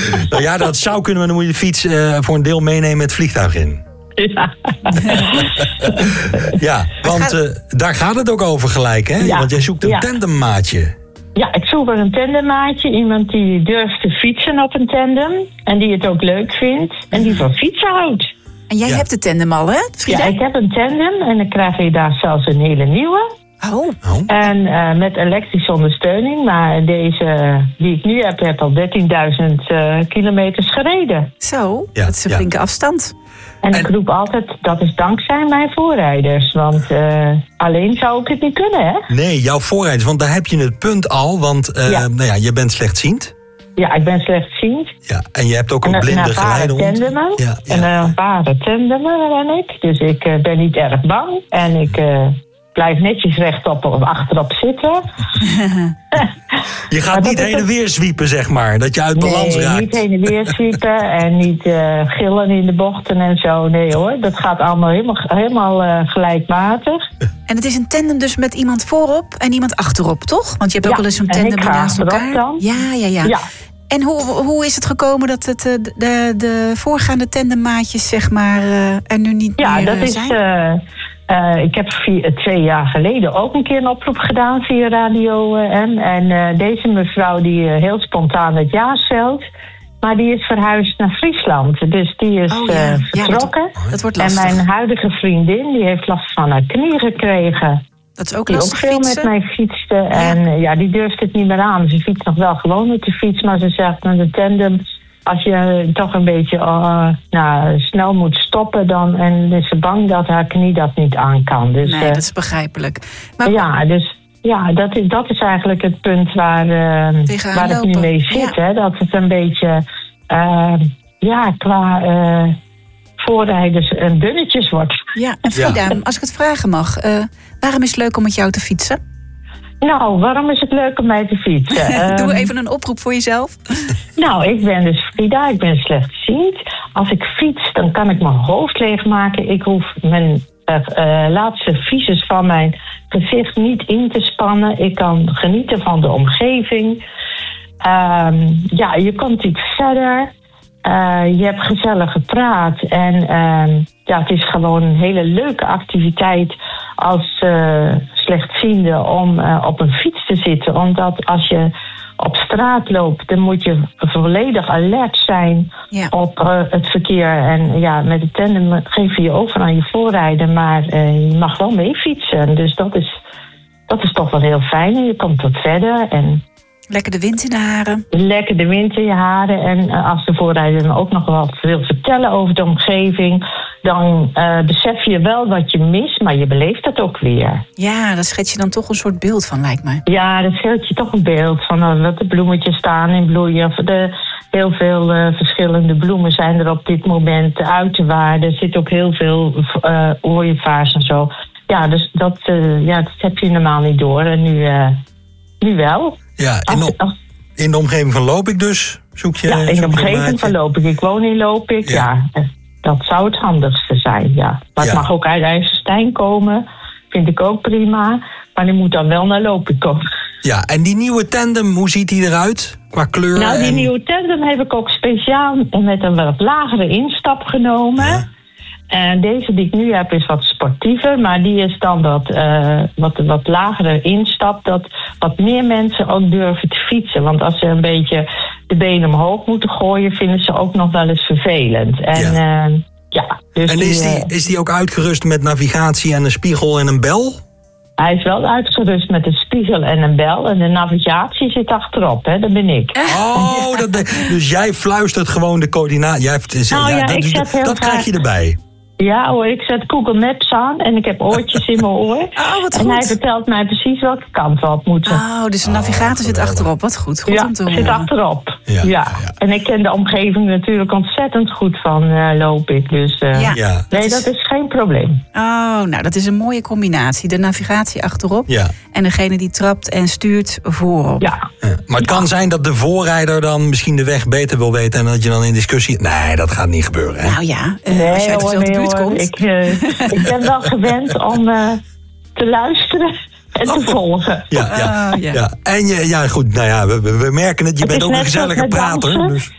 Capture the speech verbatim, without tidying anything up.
Nou ja, dat zou kunnen, maar dan moet je de fiets uh, voor een deel meenemen met het vliegtuig in. Ja, ja want gaat... uh, daar gaat het ook over gelijk, hè? Ja. Want jij zoekt een ja. tandemmaatje. Ja, ik zoek wel een tandemmaatje. Iemand die durft te fietsen op een tandem. En die het ook leuk vindt. En die van fietsen houdt. En jij ja. hebt de tandem al, hè, Frida? Ja, ik heb een tandem. En dan krijg je daar zelfs een hele nieuwe. Oh. oh. En uh, met elektrische ondersteuning. Maar deze die ik nu heb, heb al dertienduizend uh, kilometers gereden. Zo, ja. dat is een flinke ja. afstand. En ik roep altijd, dat is dankzij mijn voorrijders. Want uh, alleen zou ik het niet kunnen, hè? Nee, jouw voorrijders, want daar heb je het punt al. Want uh, ja. Nou ja, je bent slechtziend. Ja, ik ben slechtziend. Ja, en je hebt ook een, een blinde geleidehond. Ja, ja. En een ervaren tandemer ben ik. Dus ik uh, ben niet erg bang. En ik uh, blijf netjes rechtop of achterop zitten. Je gaat niet heen en weer zwiepen, zeg maar. Dat je uit balans nee, raakt. Niet heen en weer zwiepen en niet uh, gillen in de bochten en zo. Nee hoor, dat gaat allemaal helemaal, helemaal uh, gelijkmatig. En het is een tandem dus met iemand voorop en iemand achterop, toch? Want je hebt ook ja, wel eens zo'n tandem naast elkaar. Dan. Ja, ja, ja, ja. En hoe, hoe is het gekomen dat het, de, de, de voorgaande tandemmaatjes, zeg maar, uh, er nu niet ja, meer dat is, zijn? Uh, uh, ik heb vier, twee jaar geleden ook een keer een oproep gedaan via Radio M. En uh, deze mevrouw die uh, heel spontaan het ja stelt. Maar die is verhuisd naar Friesland. Dus die is oh, ja. uh, vertrokken. Ja, dat, dat wordt lastig. En mijn huidige vriendin die heeft last van haar knie gekregen. Dat is ook die lastig ook veel fietsen. met mij fietste. Ja. En uh, ja, die durft het niet meer aan. Ze fietst nog wel gewoon met de fiets. Maar ze zegt met de tandem, als je toch een beetje uh, nou, snel moet stoppen, dan en is ze bang dat haar knie dat niet aan kan. Dus, nee, uh, dat is begrijpelijk. Maar... Ja, dus ja, dat is, dat is eigenlijk het punt waar, uh, waar het nu mee zit. Ja. Hè? Dat het een beetje uh, ja, qua uh, voorrijders en dunnetjes wordt. Ja, en Frida, ja. als ik het vragen mag, uh, waarom is het leuk om met jou te fietsen? Nou, waarom is het leuk om mij te fietsen? Doe even een oproep voor jezelf. Nou, ik ben dus Frida, ik ben slechtziend. Als ik fiets, dan kan ik mijn hoofd leegmaken. Ik hoef mijn uh, uh, laatste visus van mijn gezicht niet in te spannen. Ik kan genieten van de omgeving. Um, ja, je komt iets verder. Uh, je hebt gezellig gepraat. En uh, ja, het is gewoon een hele leuke activiteit als uh, slechtziende om uh, op een fiets te zitten. Omdat als je op straat loopt, dan moet je volledig alert zijn ja. op uh, het verkeer. En ja, met de tandem geef je je over aan je voorrijder, maar uh, je mag wel mee fietsen. Dus dat is, dat is toch wel heel fijn. En je komt wat verder en lekker de wind in de haren. Lekker de wind in je haren. En uh, als de voorrijder dan ook nog wat wil vertellen over de omgeving, dan uh, besef je wel wat je mist, maar je beleeft dat ook weer. Ja, daar schets je dan toch een soort beeld van, lijkt mij. Ja, daar schets je toch een beeld van uh, wat de bloemetjes staan in bloei. Of de, heel veel uh, verschillende bloemen zijn er op dit moment. De uiterwaarden, er zit ook heel veel uh, ooievaars en zo. Ja, dus dat, uh, ja, dat heb je normaal niet door. En nu, uh, nu wel. Ja, in de, in de omgeving van Lopik dus? Zoek je, ja, in zoek de omgeving van Lopik. Ik woon in Lopik, ja. ja. Dat zou het handigste zijn, ja. Maar ja. het mag ook uit IJsselstein komen. Vind ik ook prima. Maar die moet dan wel naar Lopik komen. Ja, en die nieuwe tandem, hoe ziet die eruit? Qua kleur? Nou, die en... nieuwe tandem heb ik ook speciaal met een wat lagere instap genomen. Ja. En deze die ik nu heb is wat sportiever, maar die is dan wat, uh, wat, wat lagere instap. Dat wat meer mensen ook durven te fietsen. Want als ze een beetje de benen omhoog moeten gooien, vinden ze ook nog wel eens vervelend. En, ja. Uh, ja, dus en is die, die, is die ook uitgerust met navigatie en een spiegel en een bel? Hij is wel uitgerust met een spiegel en een bel. En de navigatie zit achterop, hè? Dat ben ik. Oh, dat ben, dus jij fluistert gewoon de coördinaten. Jij hebt, nou, ja, ja, dat ik dat, heel dat graag... krijg je erbij. Ja hoor, ik zet Google Maps aan en ik heb oortjes in mijn oor. Oh, wat en goed. hij vertelt mij precies welke kant we op moeten. Oh, dus de navigator oh, zit achterop. Wat goed, goed ja, om te horen. zit achterop. Ja, ja. ja, en ik ken de omgeving natuurlijk ontzettend goed van uh, Lopik. Dus uh, ja. Ja, nee, dat is... dat is geen probleem. Oh, nou, dat is een mooie combinatie. De navigatie achterop ja. en degene die trapt en stuurt voorop. Ja. ja. Maar het kan ja. zijn dat de voorrijder dan misschien de weg beter wil weten en dat je dan in discussie... Nee, dat gaat niet gebeuren, hè? Nou ja, uh, nee, als je uit dezelfde buurt komt. Ik, uh, ik ben wel gewend om uh, te luisteren en te oh. volgen. Ja, ja, uh, ja. ja. En je, ja, goed, nou ja, we, we merken het. Je het bent ook een gezellige prater. Dus.